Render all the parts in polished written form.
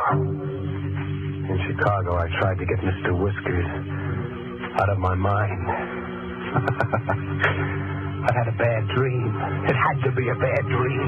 In Chicago, I tried to get Mr. Whiskers out of my mind. I had a bad dream. It had to be a bad dream.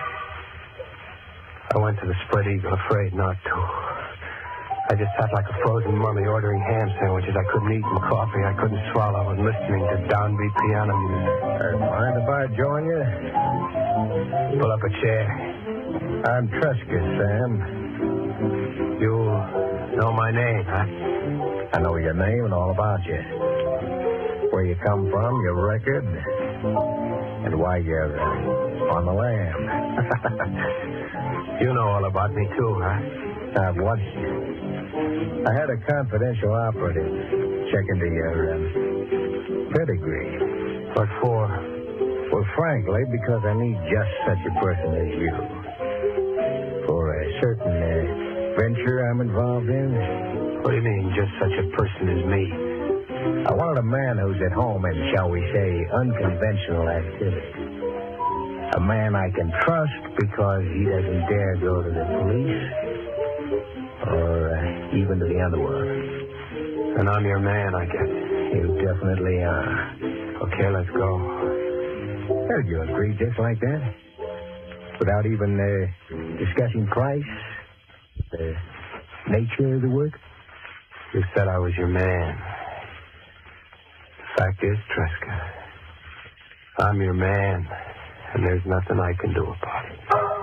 I went to the Spread Eagle, afraid not to. I just sat like a frozen mummy ordering ham sandwiches I couldn't eat and coffee I couldn't swallow and listening to downbeat piano music. Mind if I join you? Pull up a chair. I'm Tresca, Sam. You know my name, huh? I know your name and all about you. Where you come from, your record, and why you're on the lam. You know all about me, too, huh? I've watched you. I had a confidential operative check into your pedigree. What for? Well, frankly, because I need just such a person as you. For a certain venture I'm involved in. What do you mean, just such a person as me? I wanted a man who's at home in, shall we say, unconventional activity. A man I can trust because he doesn't dare go to the police or even to the underworld. And I'm your man, I guess. You definitely are. Okay, let's go. Well, you agree just like that? Without even discussing price? The nature of the work? You said I was your man. The fact is, Tresca, I'm your man, and there's nothing I can do about it.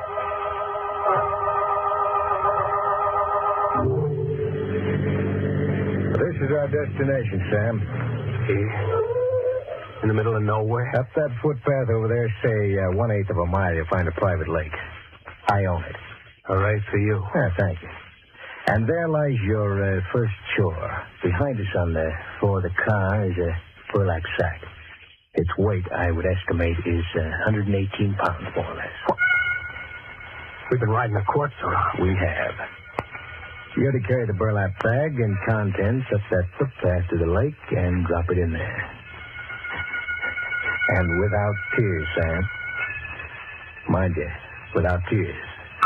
This is our destination, Sam. Here? In the middle of nowhere? Up that footpath over there, say 1/8 of a mile, you'll find a private lake. I own it. All right for you. Yeah, thank you. And there lies your first chore. Behind us on the floor of the car is a burlap sack. Its weight, I would estimate, is 118 pounds, more or less. We've been riding the courts around. We have. You're to carry the burlap bag and contents up that footpath to the lake and drop it in there. And without tears, Sam. Mind you, without tears.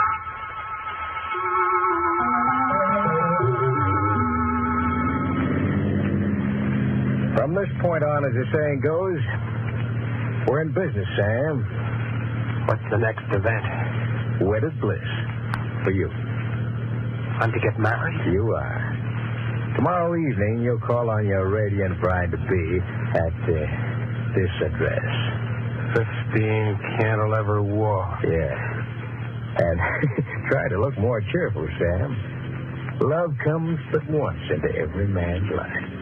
From this point on, as the saying goes, we're in business, Sam. What's the next event? Wedded bliss. For you. I'm to get married? You are. Tomorrow evening, you'll call on your radiant bride-to-be at this address. 15 Cantilever Walk. Yeah. And try to look more cheerful, Sam. Love comes but once into every man's life.